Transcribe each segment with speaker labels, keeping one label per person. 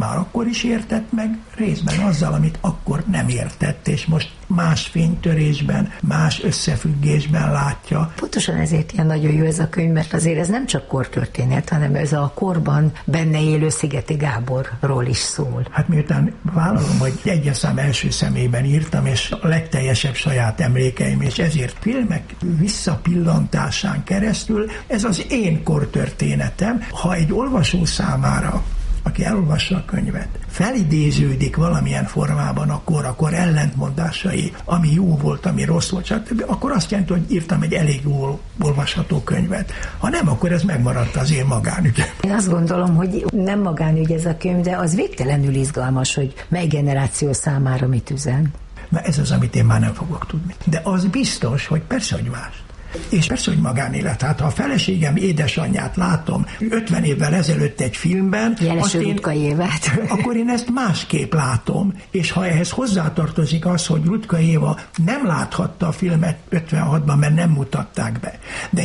Speaker 1: már akkor is értett, meg részben azzal, amit akkor nem értett, és most más fénytörésben, más összefüggésben látja.
Speaker 2: Pontosan ezért ilyen nagyon jó ez a könyv, mert azért ez nem csak kortörténet, hanem ez a korban benne élő Szigeti Gáborról is szól.
Speaker 1: Hát miután vállalom, hogy egyes szám első személyben írtam, és a legteljesebb saját emlékeim, és ezért filmek visszapillantásán keresztül ez az én kortörténetem. Ha egy olvasó számára, aki elolvassa a könyvet, felidéződik valamilyen formában akkor ellentmondásai, ami jó volt, ami rossz volt, stb., akkor azt jelenti, hogy írtam egy elég jól olvasható könyvet. Ha nem, akkor ez megmaradt az én magánügyem.
Speaker 2: Én azt gondolom, hogy nem magánügy ez a könyv, de az végtelenül izgalmas, hogy mely generáció számára mit üzen.
Speaker 1: Na ez az, amit én már nem fogok tudni. De az biztos, hogy persze, hogy más. És persze, hogy magánélet. Hát ha a feleségem édesanyját látom 50 évvel ezelőtt egy filmben,
Speaker 2: Rutka Évát,
Speaker 1: akkor én ezt másképp látom. És ha ehhez hozzátartozik az, hogy Rutka Éva nem láthatta a filmet 56-ban, mert nem mutatták be. De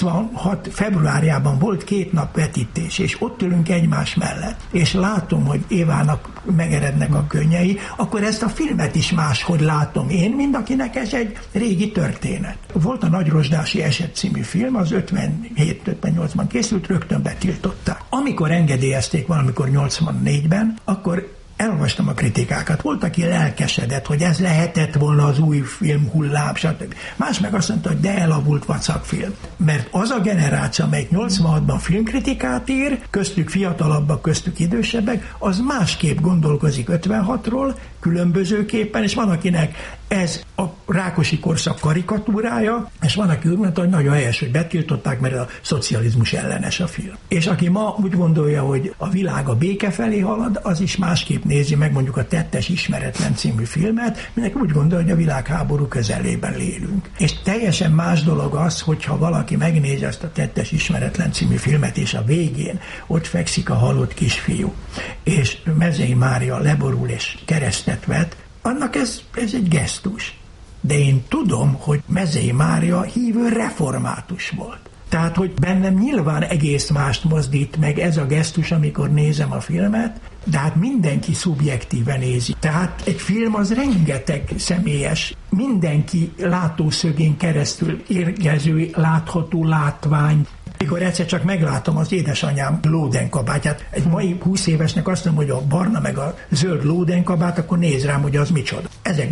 Speaker 1: 86 februárjában volt 2 nap vetítés, és ott ülünk egymás mellett, és látom, hogy Évának megerednek a könnyei, akkor ezt a filmet is máshogy látom én, mint akinek ez egy régi történet. Volt a Nagy Rozsdási Eset című film, az 57-58-ban készült, rögtön betiltották. Amikor engedélyezték valamikor 84-ben, akkor elolvastam a kritikákat. Volt, aki lelkesedett, hogy ez lehetett volna az új film hullám, stb. Más meg azt mondta, hogy de elavult vacakfilm. Mert az a generáció, amelyik 86-ban filmkritikát ír, köztük fiatalabbak, köztük idősebbek, az másképp gondolkozik 56-ról, különbözőképpen, és van, akinek ez a Rákosi korszak karikatúrája, és van, aki úgy mondta, hogy nagyon helyes, hogy betiltották, mert a szocializmus ellenes a film. És aki ma úgy gondolja, hogy a világ a béke felé halad, az is másképp nézi meg mondjuk a Tettes ismeretlen című filmet, mindenki úgy gondolja, hogy a világháború közelében lélünk. És teljesen más dolog az, hogyha valaki megnézi ezt a Tettes ismeretlen című filmet, és a végén ott fekszik a halott kisfiú, és Mezei Mária leborul és keresztet vet, annak ez egy gesztus. De én tudom, hogy Mezei Mária hívő református volt. Tehát, hogy bennem nyilván egész mást mozdít meg ez a gesztus, amikor nézem a filmet, de hát mindenki szubjektíven nézi. Tehát egy film az rengeteg személyes, mindenki látószögén keresztül érkező, látható látvány. Mikor egyszer csak meglátom az édesanyám lódenkabátját, egy mai 20 évesnek azt mondom, hogy a barna meg a zöld lódenkabát, akkor néz rám, hogy az micsoda.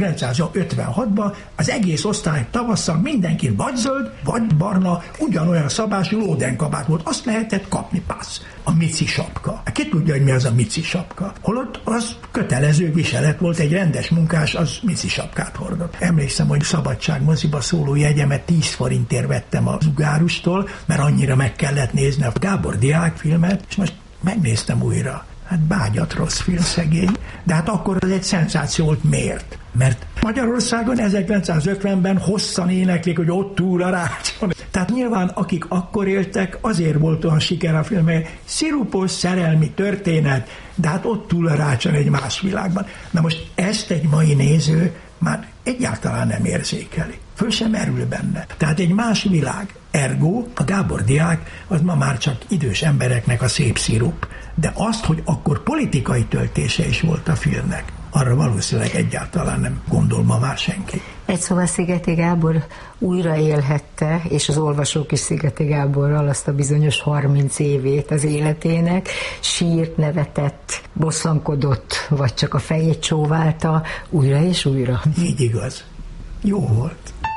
Speaker 1: 1956-ban az egész osztály tavasszal mindenki vagy zöld, vagy barna, ugyanolyan szabású lódenkabát volt. Azt lehetett kapni, passz. A mici sapka. Ki tudja, hogy mi az a mici sapka? Holott az kötelező viselet volt, egy rendes munkás, az mici sapkát hordott. Emlékszem, hogy Szabadság moziba szóló jegyemet 10 forintért vettem a Zugárustól, mert annyira meg kellett nézni a Gábor Diák filmet, és most megnéztem újra. Hát bágyat rossz film, szegény. De hát akkor az egy szenzáció volt. Miért? Mert Magyarországon 1950-ben hosszan éneklik, hogy ott túl a rácson. Tehát nyilván, akik akkor éltek, azért volt olyan siker a film, mert szirupos szerelmi történet, de hát ott túl a rácson egy más világban. Na most ezt egy mai néző már egyáltalán nem érzékeli. Föl sem merül benne. Tehát egy más világ. Ergo, a Gábor Diák az ma már csak idős embereknek a szép szirup. De azt, hogy akkor politikai töltése is volt a filmnek, arra valószínűleg egyáltalán nem gondol ma már senki.
Speaker 2: Egy szóval Szigeti Gábor újra élhette, és az olvasók is Szigeti Gáborral azt a bizonyos 30 évét az életének, sírt, nevetett, bosszankodott, vagy csak a fejét csóválta, újra és újra.
Speaker 1: Így igaz. Jó volt.